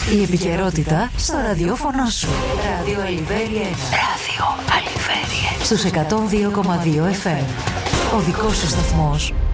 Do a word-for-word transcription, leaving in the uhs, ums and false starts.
Η επικαιρότητα στο ραδιόφωνο σου. Ράδιο Αλιβέρι ένα. Ράδιο Αλιβέρι ένα. Στους εκατόν δύο κόμμα δύο εφ εμ. Ο δικός σου σταθμός.